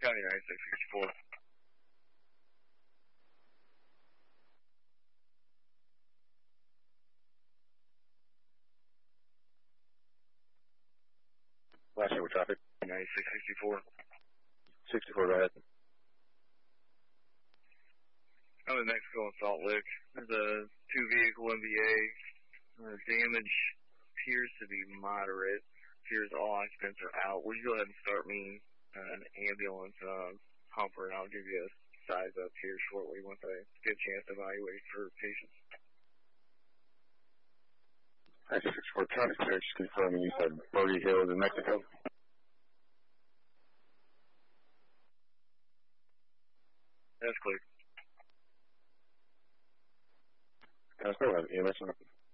County 9664. Last year with traffic. 9664. 64, go ahead. I'm in Mexico and Salt Lick. There's a 2-vehicle MVA. Damage appears to be moderate. Appears all occupants are out. Would you go ahead and start me an ambulance humper, and I'll give you a size up here shortly once I get a chance to evaluate for patients. 9664 traffic clear, just confirming you said Brody Hills in Mexico. That's clear. Can I still have EMS on it?